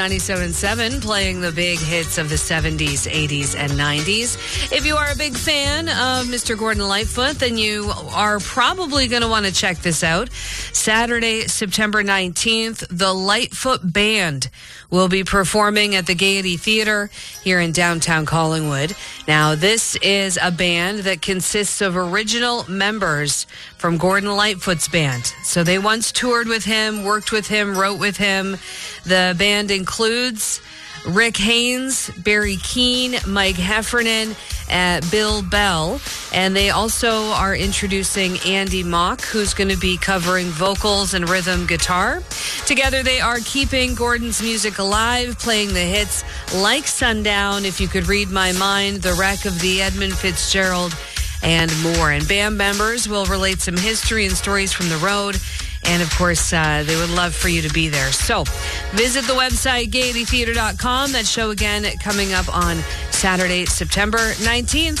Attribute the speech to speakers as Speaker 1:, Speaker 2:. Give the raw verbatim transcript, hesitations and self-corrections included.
Speaker 1: ninety-seven point seven, playing the big hits of the seventies, eighties, and nineties. If you are a big fan of Mister Gordon Lightfoot, then you are probably going to want to check this out. Saturday, September nineteenth, the Lightfoot Band will be performing at the Gaiety Theatre here in downtown Collingwood. Now, this is a band that consists of original members from Gordon Lightfoot's band. So they once toured with him, worked with him, wrote with him. The band includes Rick Haynes, Barry Keane, Mike Heffernan, uh, Bill Bell, and they also are introducing Andy Mock, who's going to be covering vocals and rhythm guitar. Together, they are keeping Gordon's music alive, playing the hits like Sundown, If You Could Read My Mind, The Wreck of the Edmund Fitzgerald, and more. And band members will relate some history and stories from the road. And, of course, uh, they would love for you to be there. So visit the website, gaiety theatre dot com. That show, again, coming up on Saturday, September nineteenth.